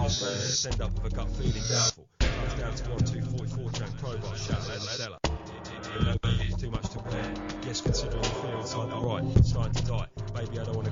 Send up with a gut feeling doubtful. Comes down to 1, 2, 44 Jack Crowbar, shout at Stella. You know, it's too much to bear. Yes, considering the fear inside the right, starting to die. Baby, I don't want to